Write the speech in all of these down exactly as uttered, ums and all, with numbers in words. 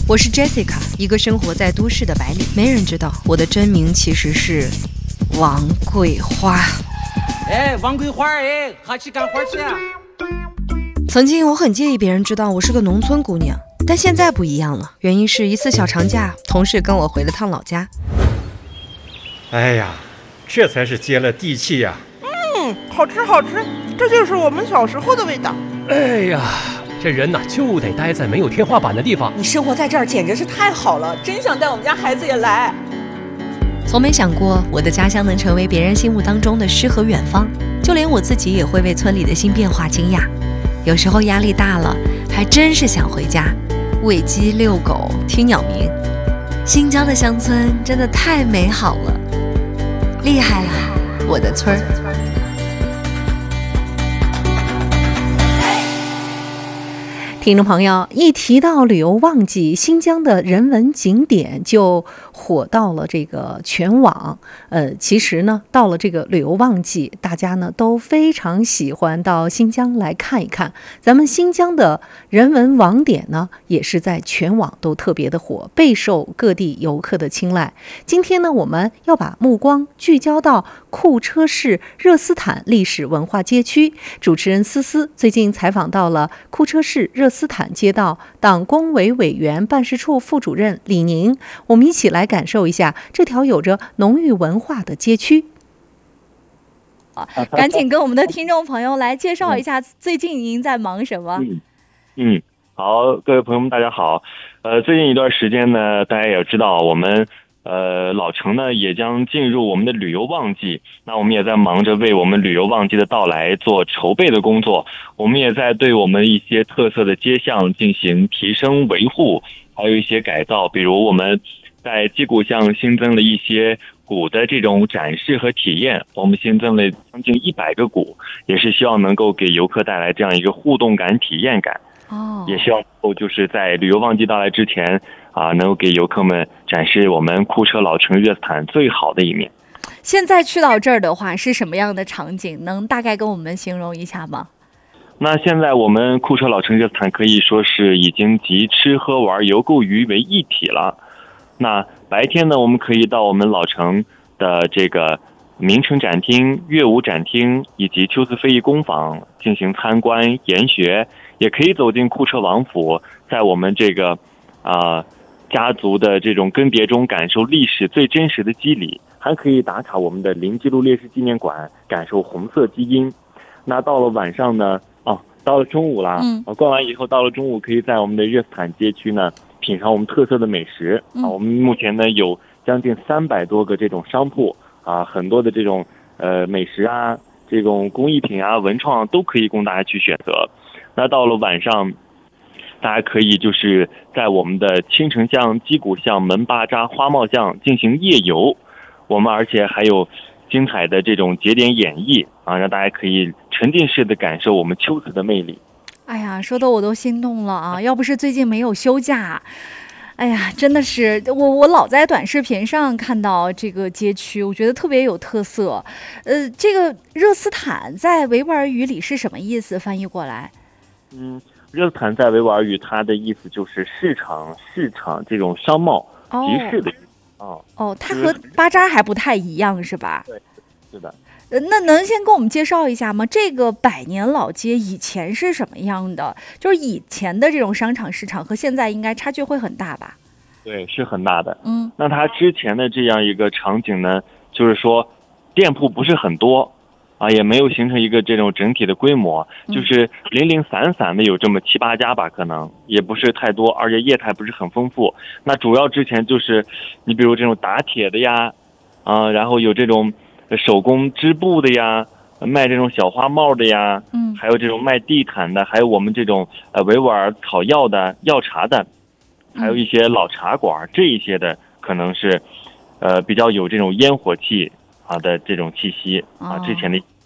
我是 Jessica， 一个生活在都市的白领。没人知道我的真名其实是王桂花。 哎，王桂花，哎，哈去干活去啊！ 曾经我很介意别人知道我是个农村姑娘，但现在不一样了。原因是一次小长假，同事跟我回了趟老家。 哎呀，这才是接了地气呀！ 嗯，好吃好吃，这就是我们小时候的味道。 哎呀，这人呐就得待在没有天花板的地方。 你生活在这儿简直是太好了，真想带我们家孩子也来。 从没想过我的家乡能成为别人心目当中的诗和远方，就连我自己也会为村里的新变化惊讶。有时候压力大了，还真是想回家，喂鸡、遛狗、听鸟鸣。新疆的乡村真的太美好了，厉害了，我的村儿！ 听众朋友，一提到旅游旺季，新疆的人文景点就火到了这个全网。呃，其实呢，到了这个旅游旺季，大家呢都非常喜欢到新疆来看一看。咱们新疆的人文网点呢，也是在全网都特别的火，备受各地游客的青睐。今天呢，我们要把目光聚焦到库车市热斯坦历史文化街区。主持人思思最近采访到了库车市热斯坦街道党工委委员办事处副主任李宁，我们一起来感受一下这条有着浓郁文化的街区。 赶紧跟我们的听众朋友来介绍一下最近您在忙什么。 嗯嗯，好，各位朋友们大家好。呃，最近一段时间呢，大家也知道我们呃老城呢也将进入我们的旅游旺季，那我们也在忙着为我们旅游旺季的到来做筹备的工作。我们也在对我们一些特色的街巷进行提升维护，还有一些改造，比如我们在击鼓巷新增了一些鼓的这种展示和体验，我们新增了将近一百个鼓，也是希望能够给游客带来这样一个互动感、体验感。 哦， 也希望就是在旅游旺季到来之前啊，能够给游客们展示我们库车老城热斯坦最好的一面。 现在去到这儿的话，是什么样的场景？能大概跟我们形容一下吗？ 那现在我们库车老城热斯坦可以说是已经集吃喝玩游购娱为一体了。那白天呢，我们可以到我们老城的这个名城展厅、乐舞展厅以及秋瓷非遗工坊进行参观研学，也可以走进库车王府，在我们这个啊、呃、家族的这种更迭中感受历史最真实的肌理，还可以打卡我们的林基路烈士纪念馆，感受红色基因。那到了晚上呢，哦，到了中午啦，嗯，逛完以后到了中午，可以在我们的热斯坦街区呢品尝我们特色的美食啊。我们目前呢有将近三百多个这种商铺啊，很多的这种呃美食啊，这种工艺品啊、文创都可以供大家去选择。那到了晚上，大家可以就是在我们的青城巷、击鼓巷、门巴扎、花帽巷进行夜游。我们而且还有精彩的这种节点演绎啊，让大家可以沉浸式的感受我们秋瓷的魅力。 哎呀，说的我都心动了啊！要不是最近没有休假，哎呀，真的是我我老在短视频上看到这个街区，我觉得特别有特色。呃，这个热斯坦在维吾尔语里是什么意思？翻译过来？ 嗯，热斯坦在维吾尔语它的意思就是市场、市场这种商贸、集市的意思。 哦哦，它和巴扎还不太一样是吧？ 对，是的。 呃，那能先跟我们介绍一下吗？这个百年老街以前是什么样的？就是以前的这种商场市场和现在应该差距会很大吧？ 对，是很大的。 嗯， 那它之前的这样一个场景呢，就是说店铺不是很多啊，也没有形成一个这种整体的规模，就是零零散散的有这么七八家吧，可能也不是太多，而且业态不是很丰富。那主要之前就是你比如这种打铁的呀，啊，然后有这种手工织布的呀，卖这种小花帽的呀， 嗯， 还有这种卖地毯的，还有我们这种呃维吾尔草药的、药茶的，还有一些老茶馆，这一些的可能是呃比较有这种烟火气啊的这种气息啊，之前的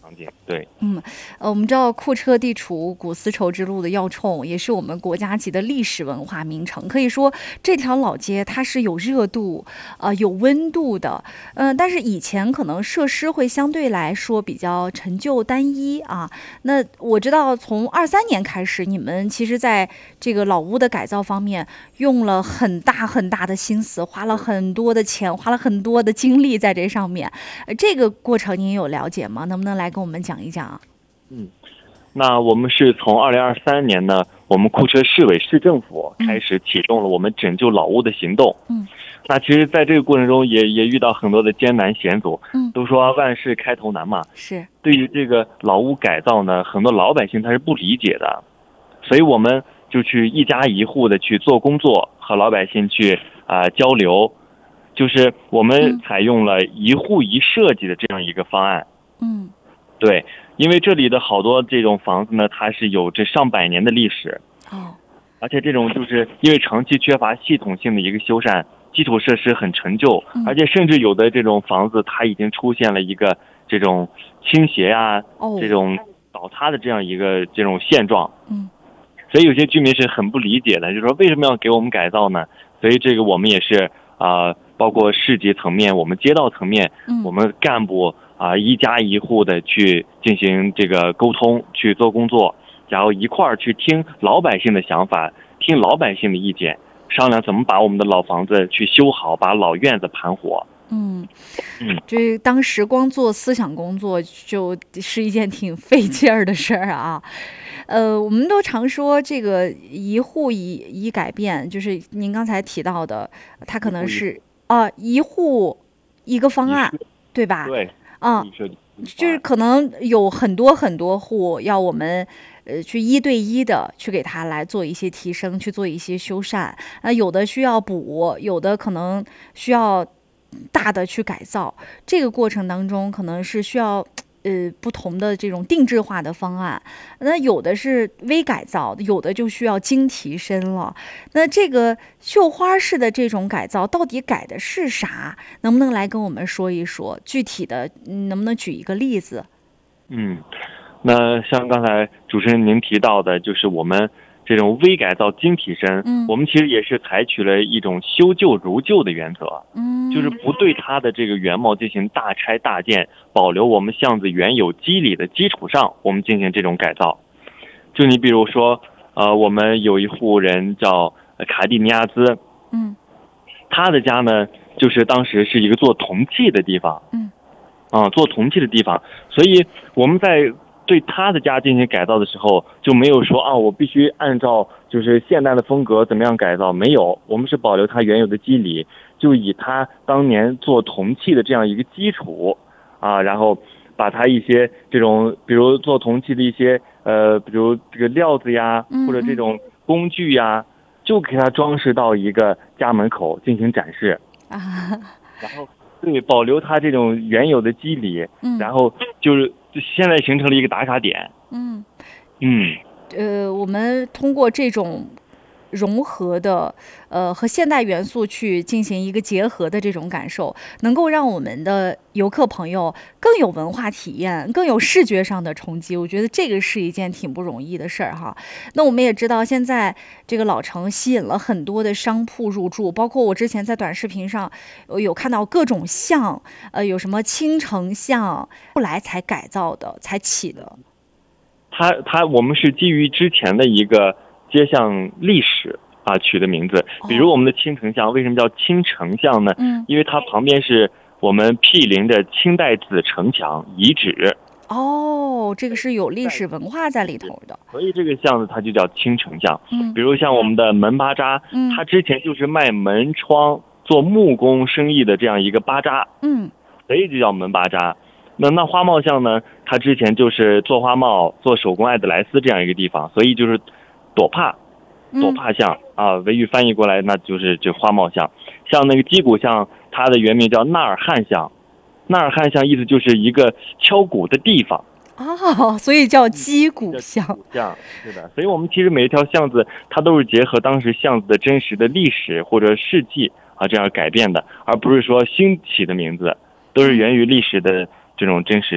场景。对， 嗯，呃，我们知道库车地处古丝绸之路的要冲，也是我们国家级的历史文化名城。可以说，这条老街它是有热度，呃，有温度的。嗯、呃，但是以前可能设施会相对来说比较陈旧单一啊。那我知道，从二三年开始，你们其实在这个老屋的改造方面用了很大很大的心思，花了很多的钱，花了很多的精力在这上面。呃，这个过程您有了解吗？能不能来跟我们讲一讲？ 嗯，那我们是从二零二三年呢，我们库车市委市政府开始启动了我们拯救老屋的行动。 嗯， 那其实在这个过程中也也遇到很多的艰难险阻。 嗯， 都说万事开头难嘛。 是。 对于这个老屋改造呢，很多老百姓他是不理解的，所以我们就去一家一户的去做工作，和老百姓去啊、呃、交流，就是我们采用了一户一设计的这样一个方案。 嗯， 对，因为这里的好多这种房子呢，它是有这上百年的历史。 哦， 而且这种就是因为长期缺乏系统性的一个修缮，基础设施很陈旧， 嗯、 而且甚至有的这种房子它已经出现了一个这种倾斜啊、 哦、 这种倒塌的这样一个这种现状。 嗯， 所以有些居民是很不理解的，就是说为什么要给我们改造呢？所以这个我们也是啊、呃，包括市级层面、我们街道层面， 嗯、 我们干部啊、呃、一家一户的去进行这个沟通，去做工作，然后一块儿去听老百姓的想法，听老百姓的意见，商量怎么把我们的老房子去修好，把老院子盘活。 嗯，这当时光做思想工作就是一件挺费劲儿的事儿啊。呃，我们都常说这个一户一一改变，就是您刚才提到的，它可能是啊、呃、一户一个方案，对吧？ 对， 啊，就是可能有很多很多户要我们呃去一对一的去给他来做一些提升，去做一些修缮啊，有的需要补，有的可能需要大的去改造。这个过程当中可能是需要呃不同的这种定制化的方案，那有的是微改造，有的就需要精提升了。那这个绣花式的这种改造到底改的是啥？能不能来跟我们说一说具体的？能不能举一个例子？ 嗯，那像刚才主持人您提到的，就是我们这种微改造精提升， 嗯， 我们其实也是采取了一种修旧如旧的原则， 嗯， 就是不对它的这个原貌进行大拆大建，保留我们巷子原有基理的基础上，我们进行这种改造。就你比如说，呃，我们有一户人叫卡蒂尼亚兹， 嗯， 他的家呢，就是当时是一个做铜器的地方， 嗯， 啊，做铜器的地方，所以我们在对他的家进行改造的时候，就没有说啊，我必须按照就是现代的风格怎么样改造，没有，我们是保留它原有的基理，就以他当年做铜器的这样一个基础啊，然后把它一些这种，比如做铜器的一些呃，比如这个料子呀，或者这种工具呀，就给它装饰到一个家门口进行展示啊， 然后对保留它这种原有的基理， 嗯， 然后就是现在形成了一个打卡点， 嗯嗯， 呃，我们通过这种融合的呃和现代元素去进行一个结合的这种感受，能够让我们的游客朋友更有文化体验，更有视觉上的冲击。我觉得这个是一件挺不容易的事儿哈。那我们也知道，现在这个老城吸引了很多的商铺入驻，包括我之前在短视频上有看到各种巷，呃，有什么青城巷，后来才改造的，才起的。 它它我们是基于之前的一个街巷历史啊取的名字，比如我们的青城巷，为什么叫青城巷呢？ 嗯， 因为它旁边是我们毗邻的清代紫城墙遗址。 哦，这个是有历史文化在里头的， 所以这个巷子它就叫青城巷。 嗯， 比如像我们的门巴扎， 嗯， 它之前就是卖门窗、做木工生意的这样一个巴扎， 嗯， 所以就叫门巴扎。那那花帽巷呢？它之前就是做花帽、做手工爱德莱斯这样一个地方，所以就是朵帕，朵帕巷、嗯、啊，维语翻译过来那就是这花帽巷。像那个击鼓巷，它的原名叫纳尔汉巷，纳尔汉巷意思就是一个敲鼓的地方。 哦，所以叫击鼓巷。 巷是的，所以我们其实每一条巷子，它都是结合当时巷子的真实的历史或者事迹啊这样改变的，而不是说新起的名字，都是源于历史的这种真实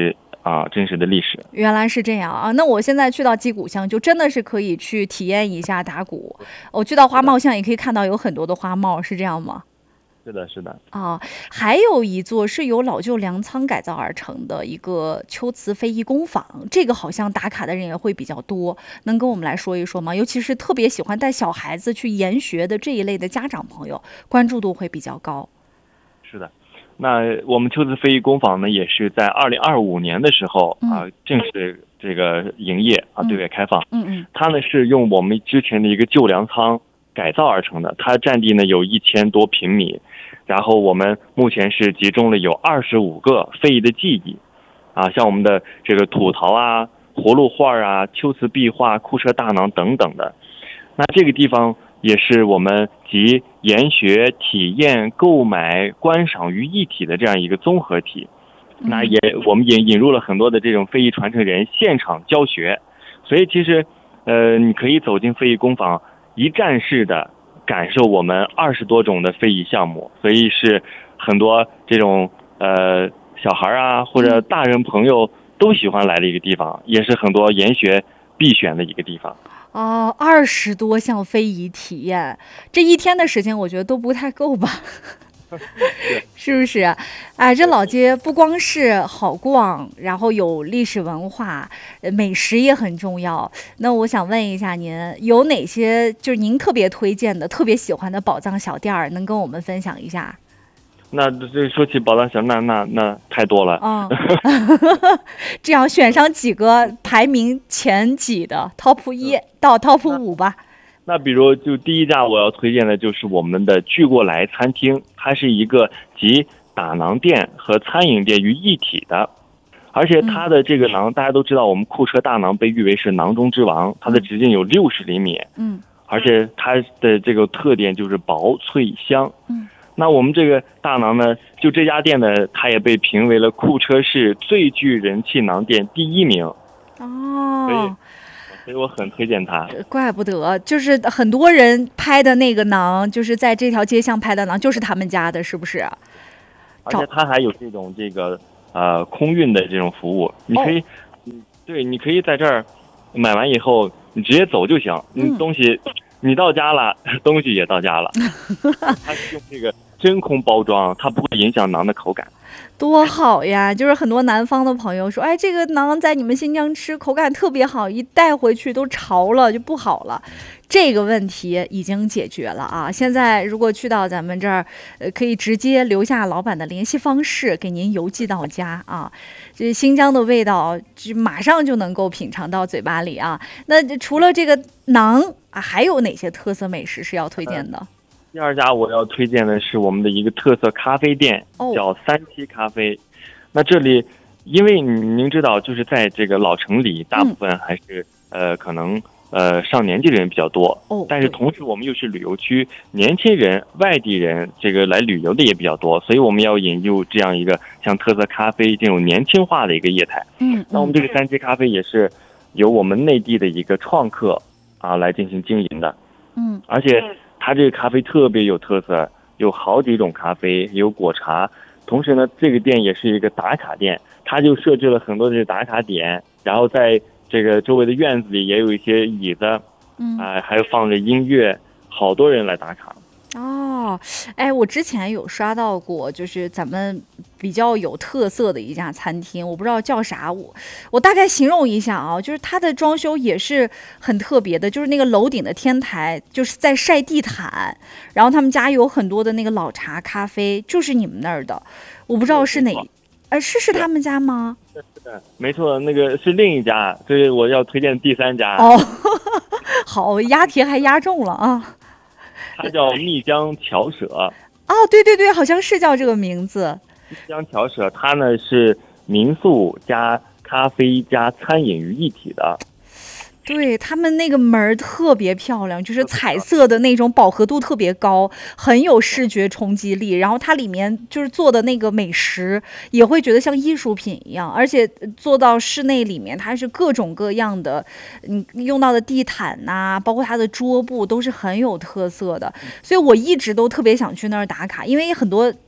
啊真实的历史。 原来是这样啊！那我现在去到击鼓巷，就真的是可以去体验一下打鼓。我去到花帽巷也可以看到有很多的花帽，是这样吗？ 是的，是的。 啊，还有一座是由老旧粮仓改造而成的一个秋瓷非遗工坊，这个好像打卡的人也会比较多，能跟我们来说一说吗？尤其是特别喜欢带小孩子去研学的这一类的家长朋友，关注度会比较高。 是的，那我们秋瓷非遗工坊呢，也是在二零二五年的时候啊、呃，正式这个营业啊，对外开放。 嗯嗯， 它呢是用我们之前的一个旧粮仓改造而成的，它占地呢有一千多平米。然后我们目前是集中了有二十五个非遗的技艺，啊，像我们的这个土陶啊、活路画啊、秋瓷壁画、库车大囊等等的。那这个地方也是我们集研学、体验、购买、观赏于一体的这样一个综合体。那也我们也引入了很多的这种非遗传承人现场教学，所以其实，呃，你可以走进非遗工坊，一站式的感受我们二十多种的非遗项目，所以是很多这种呃小孩啊或者大人朋友都喜欢来的一个地方，也是很多研学必选的一个地方。 哦，二十多项非遗体验，这一天的时间我觉得都不太够吧。是不是？哎，这老街不光是好逛，然后有历史文化，美食也很重要。那我想问一下您，有哪些就是您特别推荐的、特别喜欢的宝藏小店儿，能跟我们分享一下？ 那这说起宝藏小，那那那太多了。 嗯，这样选上几个排名前几的 top 一到 top 五吧。 那比如就第一家我要推荐的就是我们的聚过来餐厅，它是一个集打囊店和餐饮店于一体的，而且它的这个囊、嗯、大家都知道，我们库车大囊被誉为是囊中之王，它的直径有六十厘米，嗯，而且它的这个特点就是薄脆香，嗯，那我们这个大囊呢，就这家店呢，它也被评为了库车市最具人气囊店第一名，哦，所以。所以我很推荐它， 怪不得，就是很多人拍的那个囊，就是在这条街巷拍的囊，就是他们家的，是不是？ 而且它还有这种这个呃空运的这种服务，你可以，哦、对，你可以在这儿买完以后，你直接走就行，你东西、嗯、你到家了，东西也到家了。它是用这个真空包装，它不会影响馕的口感。 多好呀！就是很多南方的朋友说，哎，这个馕在你们新疆吃口感特别好，一带回去都潮了就不好了。这个问题已经解决了啊！现在如果去到咱们这儿，呃，可以直接留下老板的联系方式，给您邮寄到家啊。这新疆的味道，就马上就能够品尝到嘴巴里啊。那除了这个馕啊，还有哪些特色美食是要推荐的？ 嗯第二家我要推荐的是我们的一个特色咖啡店，叫三七咖啡。哦、那这里，因为您知道，就是在这个老城里，大部分还是、嗯、呃可能呃上年纪的人比较多。哦。但是同时我们又是旅游区，年轻人、外地人这个来旅游的也比较多，所以我们要引入这样一个像特色咖啡这种年轻化的一个业态。嗯。那我们这个三七咖啡也是由我们内地的一个创客啊来进行经营的。嗯。而且。它这个咖啡特别有特色，有好几种咖啡，有果茶。同时呢，这个店也是一个打卡店，它就设置了很多的打卡点，然后在这个周围的院子里也有一些椅子，嗯，啊、呃，还有放着音乐，好多人来打卡。 哦，哎，我之前有刷到过，就是咱们比较有特色的一家餐厅，我不知道叫啥，我我大概形容一下啊，就是它的装修也是很特别的，就是那个楼顶的天台，就是在晒地毯，然后他们家有很多的那个老茶咖啡，就是你们那儿的，我不知道是哪，呃，是是他们家吗？ 是的，没错，那个是另一家，所以我要推荐第三家。 哦，好，押题还押中了啊。 它叫蜜江巧舍。 哦，对对对，好像是叫这个名字。 蜜江巧舍，它呢是民宿加咖啡加餐饮于一体的。 对，他们那个门特别漂亮，就是彩色的那种，饱和度特别高，很有视觉冲击力。然后它里面就是做的那个美食，也会觉得像艺术品一样。而且做到室内里面，它是各种各样的，你用到的地毯呐、啊，包括它的桌布都是很有特色的。所以我一直都特别想去那儿打卡，因为很多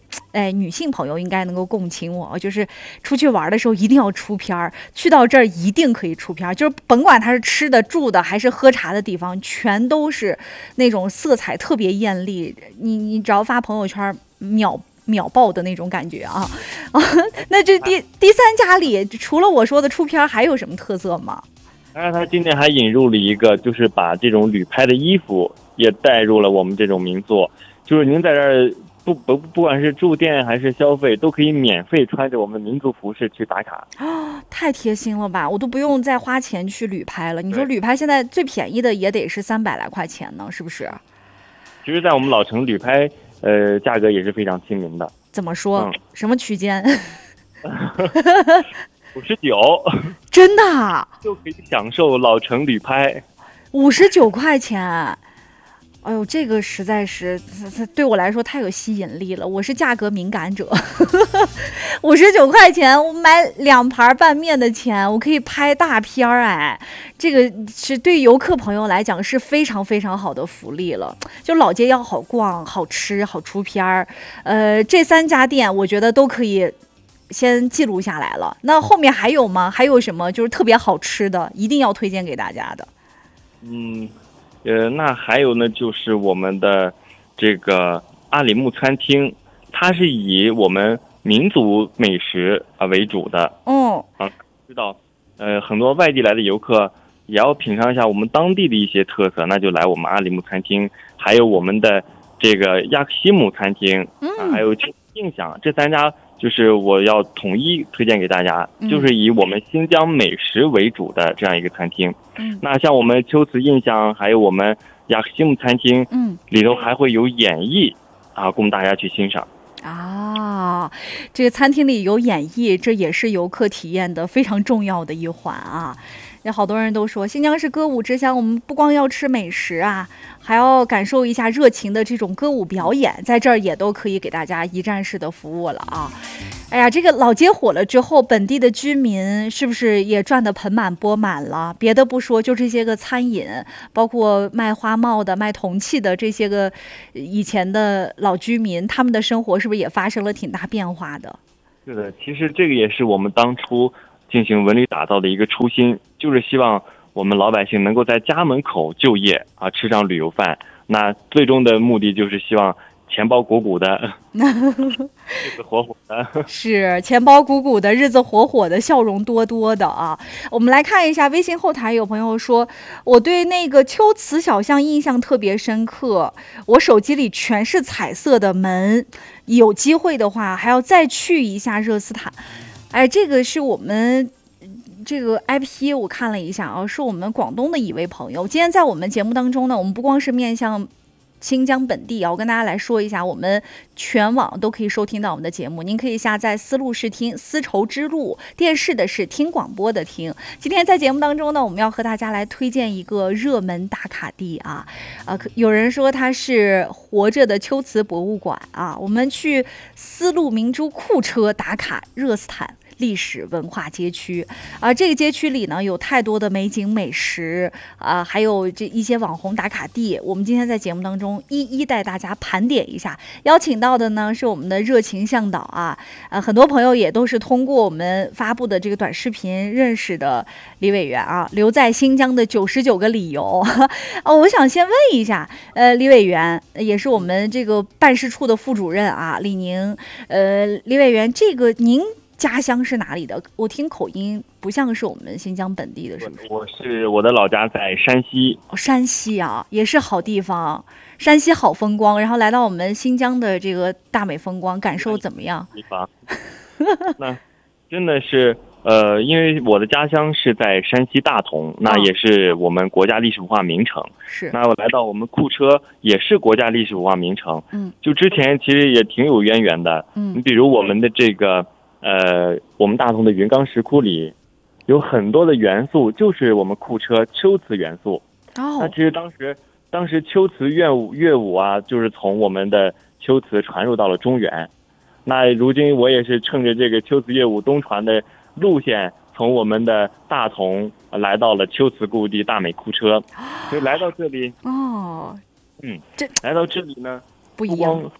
哎，女性朋友应该能够共情我，就是出去玩的时候一定要出片儿，去到这儿一定可以出片儿，就是甭管它是吃的、住的还是喝茶的地方，全都是那种色彩特别艳丽，你你只要发朋友圈，秒秒爆的那种感觉啊啊！那这第第三家里，除了我说的出片，还有什么特色吗？ 当然，他今年还引入了一个，就是把这种旅拍的衣服也带入了我们这种民宿，就是您在这儿。不不不管是住店还是消费，都可以免费穿着我们民族服饰去打卡。 哦，太贴心了吧！我都不用再花钱去旅拍了。你说旅拍现在最便宜的也得是三百来块钱呢，是不是？ 其实，在我们老城旅拍，呃，价格也是非常亲民的。 怎么说？嗯、什么区间？ 五十九， 真的就可以享受老城旅拍， 五十九块钱。哎呦，这个实在是对我来说太有吸引力了，我是价格敏感者。五十九块钱，我买两盘拌面的钱，我可以拍大片儿，哎，这个是对游客朋友来讲是非常非常好的福利了。就老街要好逛、好吃、好出片儿，呃，这三家店我觉得都可以先记录下来了。那后面还有吗？还有什么就是特别好吃的，一定要推荐给大家的？ 嗯。呃，那还有呢，就是我们的这个阿里木餐厅，它是以我们民族美食啊为主的。 哦， 啊，知道，呃，很多外地来的游客也要品尝一下我们当地的一些特色，那就来我们阿里木餐厅，还有我们的这个亚克西姆餐厅，啊，还有印象，这三家就是我要统一推荐给大家， 嗯、 就是以我们新疆美食为主的这样一个餐厅。 嗯， 那像我们秋瓷印象，还有我们雅克西姆餐厅， 嗯， 里头还会有演绎啊，供大家去欣赏。 啊，这个餐厅里有演绎，这也是游客体验的非常重要的一环啊。有好多人都说新疆是歌舞之乡，我们不光要吃美食啊，还要感受一下热情的这种歌舞表演，在这儿也都可以给大家一站式的服务了啊。哎呀，这个老街火了之后，本地的居民是不是也赚得盆满钵满了？别的不说，就这些个餐饮，包括卖花帽的、卖铜器的这些个以前的老居民，他们的生活是不是也发生了挺大变化的？ 是的，其实这个也是我们当初进行文旅打造的一个初心，就是希望我们老百姓能够在家门口就业啊，吃上旅游饭。那最终的目的就是希望钱包鼓鼓的，日子火火的， 是钱包鼓鼓的，日子火火的，笑容多多的啊！我们来看一下微信后台，有朋友说，我对那个秋瓷小巷印象特别深刻，我手机里全是彩色的门，有机会的话还要再去一下热斯坦。哎，这个是我们。这个 I P 我看了一下啊，是我们广东的一位朋友。今天在我们节目当中呢，我们不光是面向新疆本地啊，我跟大家来说一下，我们全网都可以收听到我们的节目。您可以下载丝路视听，丝绸之路，电视的是，听广播的听。今天在节目当中呢，我们要和大家来推荐一个热门打卡地啊，啊，有人说它是活着的秋瓷博物馆啊。我们去丝路明珠库车打卡热斯坦历史文化街区啊，这个街区里呢有太多的美景美食啊，还有这一些网红打卡地。我们今天在节目当中一一带大家盘点一下。邀请到的呢是我们的热情向导啊，呃，很多朋友也都是通过我们发布的这个短视频认识的李委员啊。留在新疆的九十九个理由哦，我想先问一下，呃，李委员也是我们这个办事处的副主任啊，李宁，呃，李委员，这个您家乡是哪里的？我听口音不像是我们新疆本地的，是不是？ 我是我的老家在山西。 哦，山西啊，也是好地方，山西好风光。然后来到我们新疆的这个大美风光，感受怎么样？ 地方，那真的是呃，因为我的家乡是在山西大同，那也是我们国家历史文化名城。 是。 那我来到我们库车也是国家历史文化名城。 嗯。 就之前其实也挺有渊源的。 嗯。 你比如我们的这个。呃，我们大同的云冈石窟里有很多的元素，就是我们库车秋瓷元素。 哦， 那其实当时，当时秋瓷乐舞乐舞啊，就是从我们的秋瓷传入到了中原。那如今我也是乘着这个秋瓷乐舞东传的路线，从我们的大同来到了秋瓷故地大美库车。所以来到这里， 哦， 嗯，这来到这里呢， 不一样。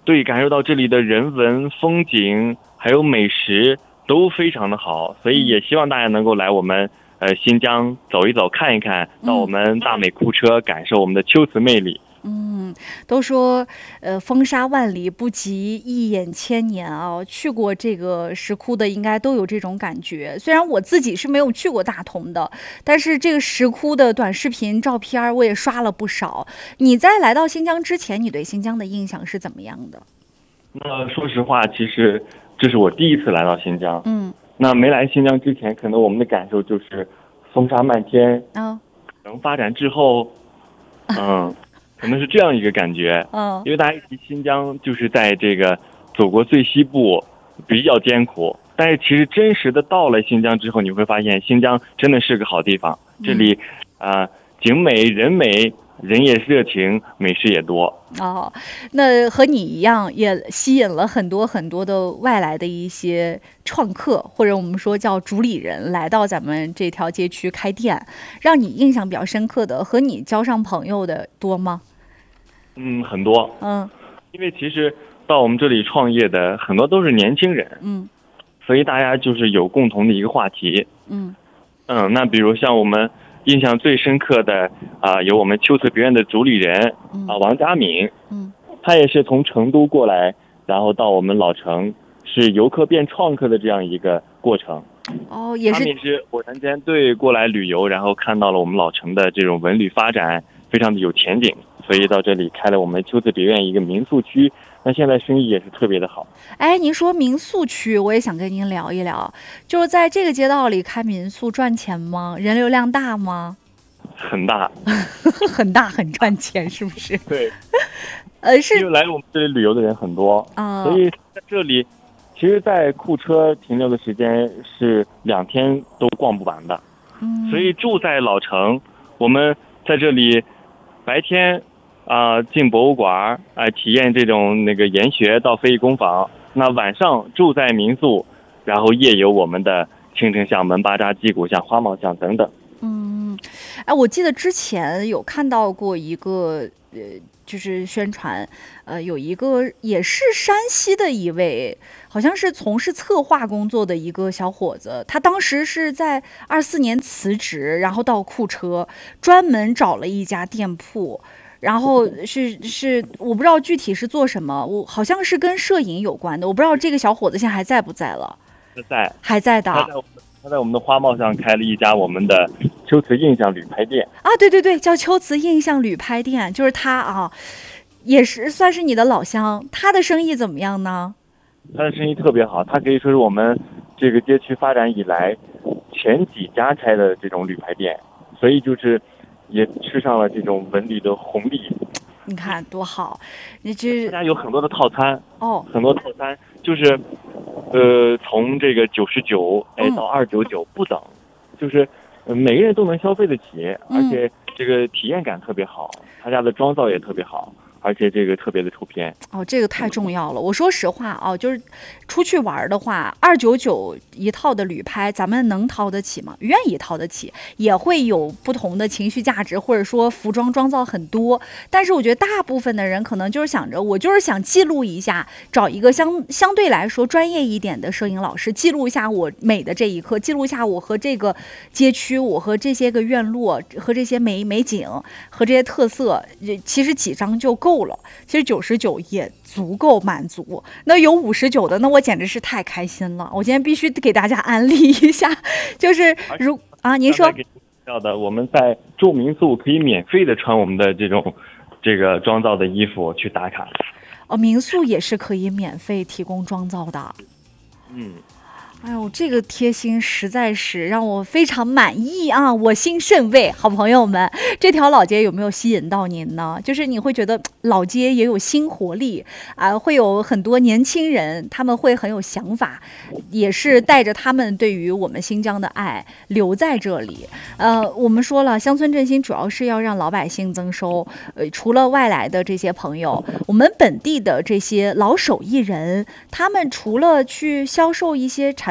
对，感受到这里的人文风景还有美食都非常的好，所以也希望大家能够来我们呃新疆走一走看一看，到我们大美库车感受我们的秋瓷魅力。 嗯，都说呃风沙万里不及一眼千年啊，去过这个石窟的应该都有这种感觉。虽然我自己是没有去过大同的，但是这个石窟的短视频照片我也刷了不少。你在来到新疆之前，你对新疆的印象是怎么样的？ 那说实话，其实这是我第一次来到新疆。 嗯， 那没来新疆之前，可能我们的感受就是风沙漫天。 啊， 可能发展之后，嗯。可能是这样一个感觉， 嗯， 因为大家一提新疆，就是在这个祖国最西部，比较艰苦。但是其实真实的到了新疆之后，你会发现新疆真的是个好地方。这里，啊、呃，景美人美，人也热情，美食也多。 哦，那和你一样，也吸引了很多很多的外来的一些创客，或者我们说叫主理人，来到咱们这条街区开店，让你印象比较深刻的，和你交上朋友的多吗？ 嗯，很多。 嗯， 因为其实到我们这里创业的很多都是年轻人。 嗯， 所以大家就是有共同的一个话题。 嗯嗯，那比如像我们印象最深刻的啊、呃，有我们秋瓷别院的主理人啊、 嗯呃、王佳敏。 嗯， 他也是从成都过来，然后到我们老城，是游客变创客的这样一个过程。 哦，也是。 他们也是偶然间对过来旅游，然后看到了我们老城的这种文旅发展非常的有前景。所以到这里开了我们秋瓷别院一个民宿区，那现在生意也是特别的好。 哎，您说民宿区，我也想跟您聊一聊，就是在这个街道里开民宿赚钱吗？人流量大吗？ 很大， 很大，很赚钱，是不是？ 对， 呃，是因为来我们这里旅游的人很多啊、呃，所以在这里，其实，在库车停留的时间是两天都逛不完的。嗯，所以住在老城，我们在这里白天。啊、呃，进博物馆啊、呃，体验这种那个研学到非遗工坊。那晚上住在民宿，然后夜游我们的青城巷、门巴扎、鸡骨巷、花帽巷等等。 嗯，哎，我记得之前有看到过一个呃，就是宣传，呃，有一个也是山西的一位，好像是从事策划工作的一个小伙子，他当时是在二四年辞职，然后到库车专门找了一家店铺。然后是是，我不知道具体是做什么，我好像是跟摄影有关的，我不知道这个小伙子现在还在不在了。 在， 还在的。 他在我们他在我们的花帽上开了一家我们的秋瓷印象旅拍店啊，对对对，叫秋瓷印象旅拍店，就是他啊，也是算是你的老乡。他的生意怎么样呢？ 他的生意特别好，他可以说是我们这个街区发展以来前几家开的这种旅拍店，所以就是。也吃上了这种文旅的红利， 你看多好！你这大家有很多的套餐哦， 很多套餐就是，呃，从这个九十九哎到二九九不等，就是、呃、每个人都能消费得起，而且这个体验感特别好，他家的妆造也特别好。而且这个特别的出片哦，这个太重要了。我说实话啊，就是出去玩的话，二九九一套的旅拍，咱们能掏得起吗？愿意掏得起，也会有不同的情绪价值，或者说服装妆造很多。但是我觉得大部分的人可能就是想着，我就是想记录一下，找一个相相对来说专业一点的摄影老师，记录一下我美的这一刻，记录一下我和这个街区，我和这些个院落，和这些美美景，和这些特色，其实几张就够。了，其实九十九也足够满足。那有五十九的，那我简直是太开心了。我今天必须给大家安利一下，就是如啊，您说要的，我们在住民宿可以免费的穿我们的这种这个妆造的衣服去打卡。 哦，民宿也是可以免费提供妆造的。 嗯。 哎呦，这个贴心实在是让我非常满意啊！我心甚慰。好朋友们，这条老街有没有吸引到您呢？就是你会觉得老街也有新活力啊，会有很多年轻人，他们会很有想法，也是带着他们对于我们新疆的爱留在这里。呃，我们说了，乡村振兴主要是要让老百姓增收。呃，除了外来的这些朋友，我们本地的这些老手艺人，他们除了去销售一些产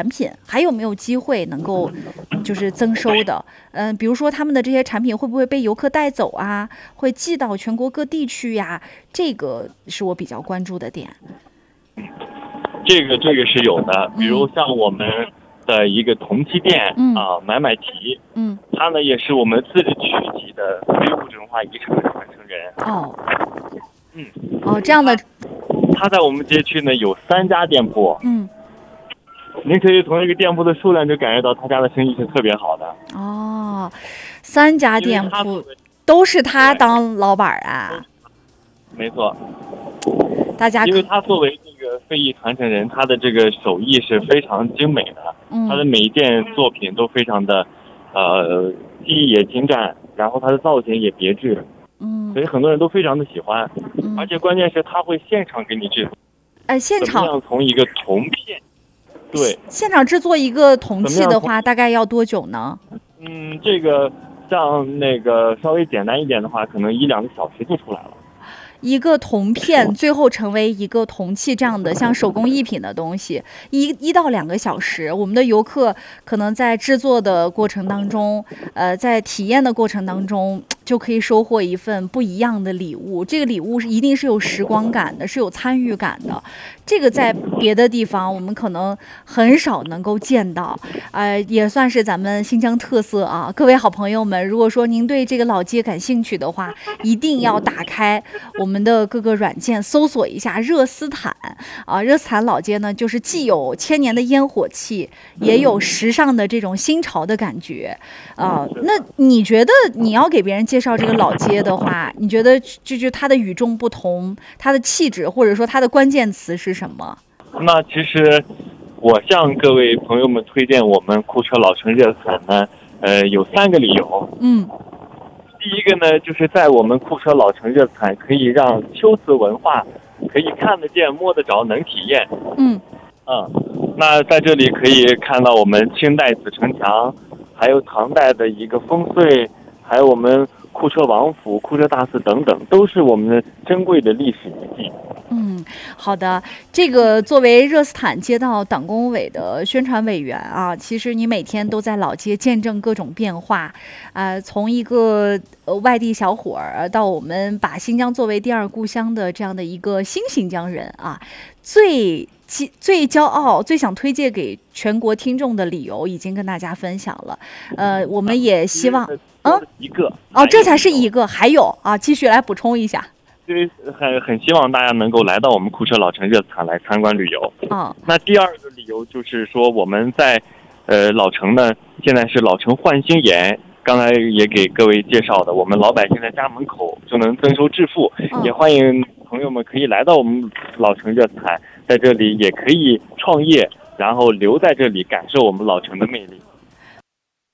产品还有没有机会能够就是增收的？嗯、呃，比如说他们的这些产品会不会被游客带走啊？会寄到全国各地去呀？这个是我比较关注的点。 这个这个是有的，比如像我们的一个铜器店、嗯、啊，买买提，嗯，它呢也是我们自治区级的非物质文化遗产的传承人。哦，嗯， 哦，这样的。 他在我们街区呢有三家店铺， 嗯， 您可以从这个店铺的数量就感觉到他家的生意是特别好的。 哦，三家店铺都是他当老板啊？ 没错， 大家因为他作为这个非遗传承人，他的这个手艺是非常精美的，嗯，他的每一件作品都非常的，呃，技艺也精湛，然后他的造型也别致。嗯，所以很多人都非常的喜欢，嗯、而且关键是他会现场给你制作。 哎，现场怎么样从一个铜片，对， 现场制作一个铜器的话，大概要多久呢？ 嗯，这个像那个稍微简单一点的话，可能一两个小时就出来了。 一个铜片最后成为一个铜器这样的像手工艺品的东西，一一到两个小时，我们的游客可能在制作的过程当中，呃，在体验的过程当中，就可以收获一份不一样的礼物。这个礼物是一定是有时光感的，是有参与感的。这个在别的地方我们可能很少能够见到，呃，也算是咱们新疆特色啊。各位好朋友们，如果说您对这个老街感兴趣的话，一定要打开我们的各个软件，搜索一下热斯坦啊。热斯坦老街呢，就是既有千年的烟火气，也有时尚的这种新潮的感觉啊。那你觉得你要给别人介绍这个老街的话，你觉得这就它的与众不同，它的气质，或者说它的关键词是什么？ 那其实我向各位朋友们推荐我们库车老城热斯坦呢，呃，有三个理由。 嗯。 第一个呢，就是在我们库车老城热斯坦可以让秋瓷文化可以看得见、摸得着、能体验。 嗯。 嗯，那在这里可以看到我们清代紫城墙，还有唐代的一个烽燧，还有我们库车王府、库车大寺等等，都是我们的珍贵的历史遗迹。 嗯，好的。这个作为热斯坦街道党工委的宣传委员啊，其实你每天都在老街见证各种变化，呃，从一个呃外地小伙儿到我们把新疆作为第二故乡的这样的一个新新疆人啊，最最骄傲、最想推荐给全国听众的理由已经跟大家分享了。呃，我们也希望， 嗯，一个哦，这才是一个，还有啊，继续来补充一下。 对，很很希望大家能够来到我们库车老城热斯坦来参观旅游。 嗯， 那第二个理由就是说，我们在呃老城呢，现在是老城焕新园，刚才也给各位介绍的，我们老百姓在家门口就能增收致富，嗯、也欢迎朋友们可以来到我们老城热斯坦，在这里也可以创业，然后留在这里感受我们老城的魅力。